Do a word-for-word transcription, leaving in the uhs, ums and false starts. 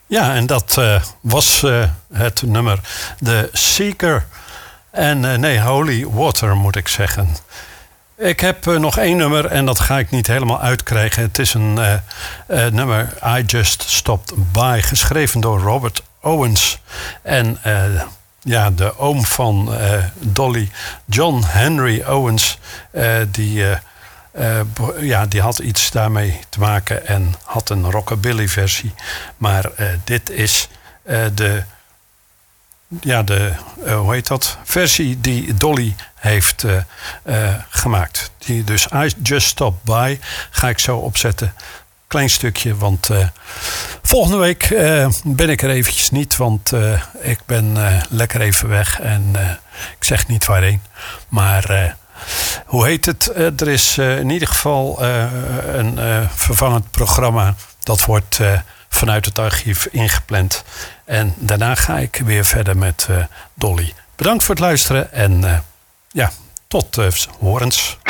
Ja, en dat uh, was uh, het nummer The Seeker. En uh, nee, Holy Water moet ik zeggen. Ik heb uh, nog één nummer en dat ga ik niet helemaal uitkrijgen. Het is een uh, uh, nummer I Just Stopped By, geschreven door Robert Owens. En uh, ja, de oom van uh, Dolly, John Henry Owens, uh, die... Uh, Uh, ja, die had iets daarmee te maken en had een rockabilly versie. Maar uh, dit is uh, de, ja, de uh, hoe heet dat? Versie die Dolly heeft uh, uh, gemaakt. Die dus I Just Stopped By ga ik zo opzetten. Klein stukje, want uh, volgende week uh, ben ik er eventjes niet. Want uh, ik ben uh, lekker even weg en uh, ik zeg niet waarheen. Maar... Uh, Hoe heet het? Uh, er is uh, in ieder geval uh, een uh, vervangend programma. Dat wordt uh, vanuit het archief ingepland. En daarna ga ik weer verder met uh, Dolly. Bedankt voor het luisteren en uh, ja, tot uh, horens.